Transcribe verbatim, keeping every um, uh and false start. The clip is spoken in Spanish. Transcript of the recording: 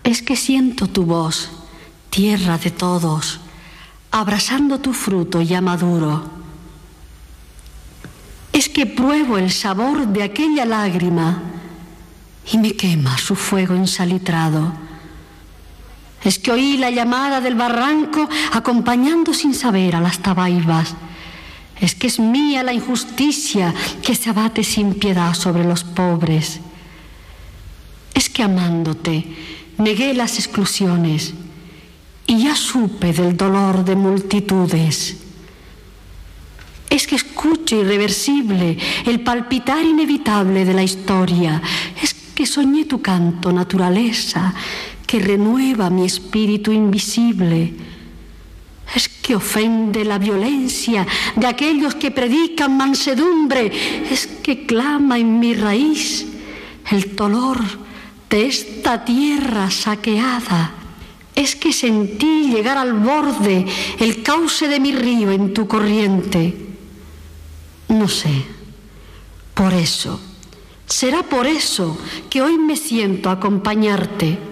Es que siento tu voz, tierra de todos, abrazando tu fruto ya maduro. Es que pruebo el sabor de aquella lágrima y me quema su fuego ensalitrado. Es que oí la llamada del barranco acompañando sin saber a las tabaibas. Es que es mía la injusticia que se abate sin piedad sobre los pobres. Es que amándote negué las exclusiones y ya supe del dolor de multitudes. Es que escucho irreversible el palpitar inevitable de la historia. Es que soñé tu canto, naturaleza, que renueva mi espíritu invisible. Es que ofende la violencia de aquellos que predican mansedumbre. Es que clama en mi raíz el dolor de esta tierra saqueada. Es que sentí llegar al borde el cauce de mi río en tu corriente. No sé, por eso, será por eso que hoy me siento a acompañarte.